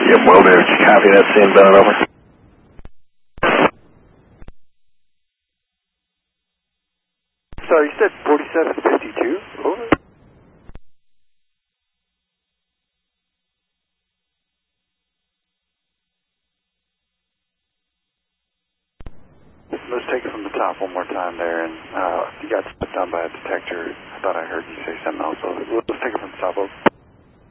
Yep, will do. Copy that, seeing Bennett, over. Sorry, you said 4752? Over. Let's take it from the top one more time there, and you got stepped on by a detector. I thought I heard you say something else. So let's take it from the top. Over.